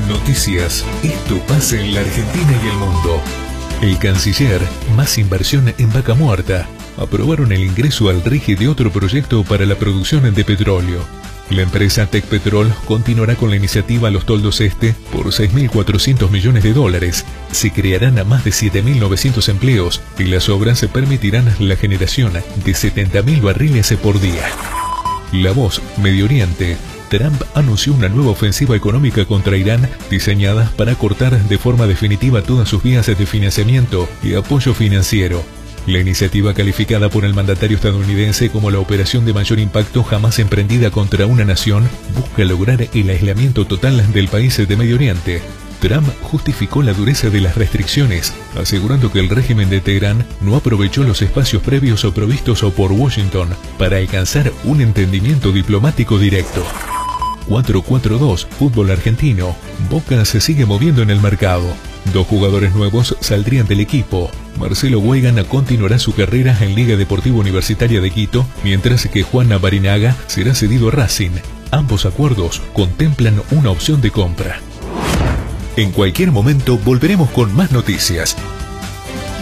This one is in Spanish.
Noticias. Esto pasa en la Argentina y el mundo. El canciller, más inversión en Vaca Muerta. Aprobaron el ingreso al RIGI de otro proyecto para la producción de petróleo. La empresa Tecpetrol continuará con la iniciativa Los Toldos Este por 6.400 millones de dólares. Se crearán a más de 7.900 empleos y las obras permitirán la generación de 70.000 barriles por día. La Voz, Medio Oriente. Trump anunció una nueva ofensiva económica contra Irán diseñada para cortar de forma definitiva todas sus vías de financiamiento y apoyo financiero. La iniciativa, calificada por el mandatario estadounidense como la operación de mayor impacto jamás emprendida contra una nación, busca lograr el aislamiento total del país de Medio Oriente. Trump justificó la dureza de las restricciones, asegurando que el régimen de Teherán no aprovechó los espacios previos o provistos por Washington para alcanzar un entendimiento diplomático directo. 4-4-2, fútbol argentino. Boca se sigue moviendo en el mercado. 2 jugadores nuevos saldrían del equipo. Marcelo Weigand continuará su carrera en Liga Deportiva Universitaria de Quito, mientras que Juan Barinaga será cedido a Racing. Ambos acuerdos contemplan una opción de compra. En cualquier momento volveremos con más noticias.